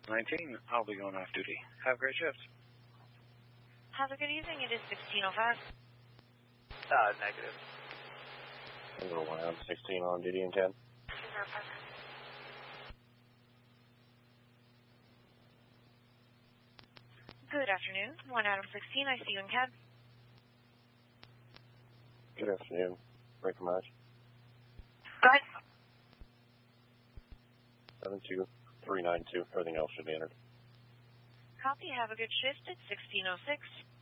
19, I'll be going off duty. Have a great shift. Have a good evening. It is 16:05. Negative. Single 1 Adam 16 on duty in 10. Good afternoon. 1 Adam 16, I see you in cab. Good afternoon. Break from match. Go ahead. 72392. Everything else should be entered. Copy. Have a good shift at 16:06.